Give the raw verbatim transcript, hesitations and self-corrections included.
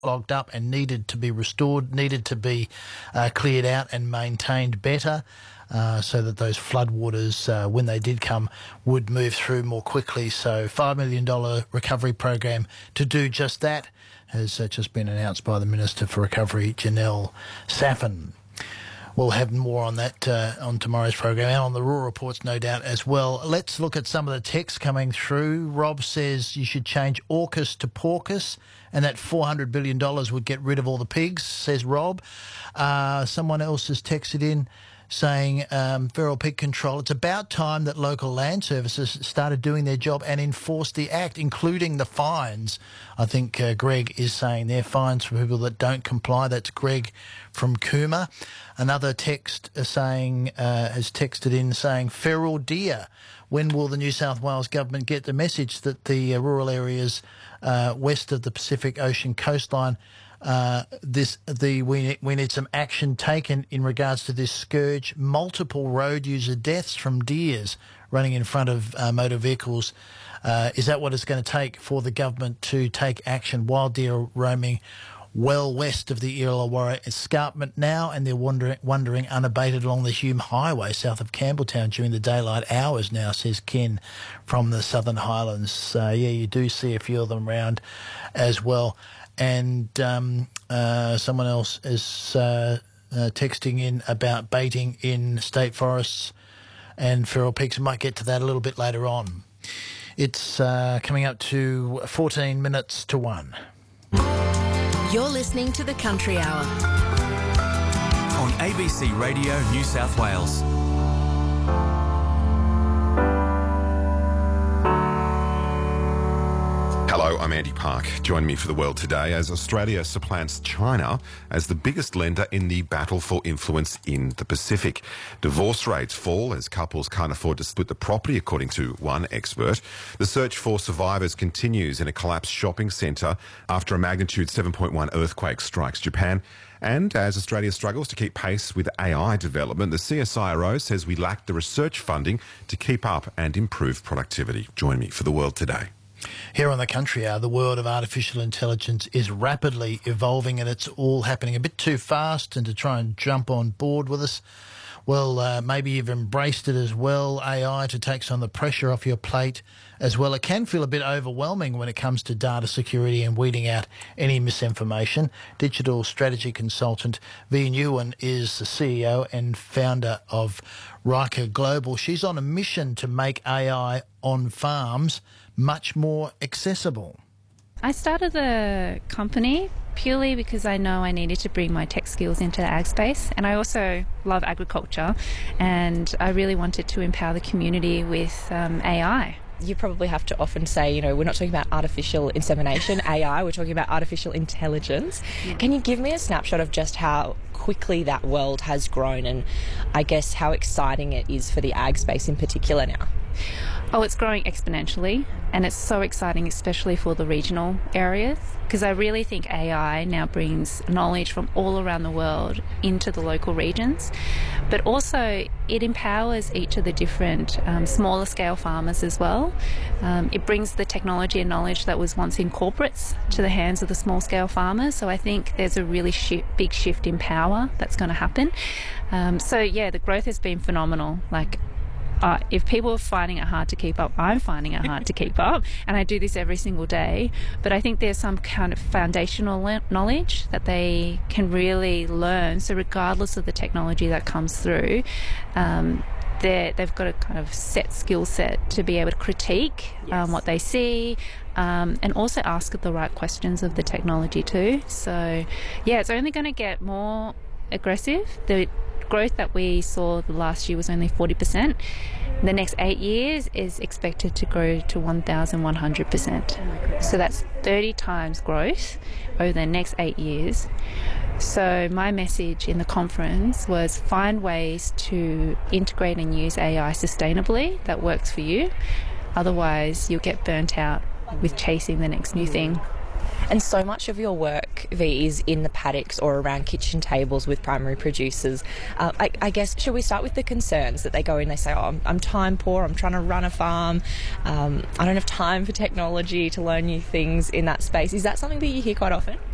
clogged up and needed to be restored, needed to be uh, cleared out and maintained better. Uh, so that those floodwaters, uh, when they did come, would move through more quickly. So five million dollars recovery program to do just that has uh, just been announced by the Minister for Recovery, Janelle Saffin. We'll have more on that uh, on tomorrow's program and on the rural reports, no doubt, as well. Let's look at some of the texts coming through. Rob says you should change AUKUS to PAUKUS and that four hundred billion dollars would get rid of all the pigs, says Rob. Uh, someone else has texted in saying um, feral pig control, it's about time that local land services started doing their job and enforced the act, including the fines. I think uh, Greg is saying there, fines for people that don't comply. That's Greg from Cooma. Another text uh, saying, uh, has texted in saying, feral deer. When will the New South Wales government get the message that the uh, rural areas uh, west of the Pacific Ocean coastline Uh, this the we we need some action taken in regards to this scourge. Multiple road user deaths from deers running in front of uh, motor vehicles. Uh, is that what it's going to take for the government to take action? Wild deer roaming well west of the Illawarra escarpment now, and they're wandering, wandering unabated along the Hume Highway south of Campbelltown during the daylight hours now, says Ken from the Southern Highlands. Uh, yeah, you do see a few of them around as well. And um, uh, someone else is uh, uh, texting in about baiting in state forests and feral pigs. We might get to that a little bit later on. It's uh, coming up to fourteen minutes to one. You're listening to the Country Hour on A B C Radio New South Wales. Hello, I'm Andy Park. Join me for The World Today as Australia supplants China as the biggest lender in the battle for influence in the Pacific. Divorce rates fall as couples can't afford to split the property, according to one expert. The search for survivors continues in a collapsed shopping centre after a magnitude seven point one earthquake strikes Japan. And as Australia struggles to keep pace with A I development, the C S I R O says we lack the research funding to keep up and improve productivity. Join me for The World Today. Here on the Country Hour, the world of artificial intelligence is rapidly evolving and it's all happening a bit too fast. And to try and jump on board with us, well, uh, maybe you've embraced it as well, A I, to take some of the pressure off your plate as well. It can feel a bit overwhelming when it comes to data security and weeding out any misinformation. Digital strategy consultant Vi Nguyen is the C E O and founder of Riker Global. She's on a mission to make A I on farms much more accessible. I started the company purely because I know I needed to bring my tech skills into the ag space, and I also love agriculture, and I really wanted to empower the community with um, A I. You probably have to often say, you know, we're not talking about artificial insemination, A I, we're talking about artificial intelligence. Yeah. Can you give me a snapshot of just how quickly that world has grown and I guess how exciting it is for the ag space in particular now? Oh, it's growing exponentially, and it's so exciting, especially for the regional areas, because I really think A I now brings knowledge from all around the world into the local regions, but also it empowers each of the different um, smaller scale farmers as well. Um, it brings the technology and knowledge that was once in corporates to the hands of the small scale farmers, so I think there's a really shi- big shift in power that's going to happen. Um, so yeah, the growth has been phenomenal. Like, Uh, if people are finding it hard to keep up, I'm finding it hard to keep up, and I do this every single day. But I think there's some kind of foundational le- knowledge that they can really learn. So regardless of the technology that comes through, um, they've got a kind of set skill set to be able to critique yes. um, what they see, um, and also ask the right questions of the technology too. So yeah, it's only going to get more aggressive. The growth that we saw the last year was only forty percent. The next eight years is expected to grow to one thousand one hundred percent. So that's thirty times growth over the next eight years. So my message in the conference was find ways to integrate and use A I sustainably that works for you. Otherwise, you'll get burnt out with chasing the next new thing. And so much of your work, V, is in the paddocks or around kitchen tables with primary producers. Uh, I, I guess, should we start with the concerns that they go in, they say, oh, I'm, I'm time poor, I'm trying to run a farm, um, I don't have time for technology to learn new things in that space. Is that something that you hear quite often?